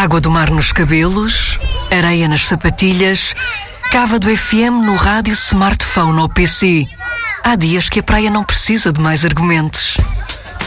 Água do mar nos cabelos, areia nas sapatilhas, cava do FM no rádio, smartphone ou PC. Há dias que a praia não precisa de mais argumentos.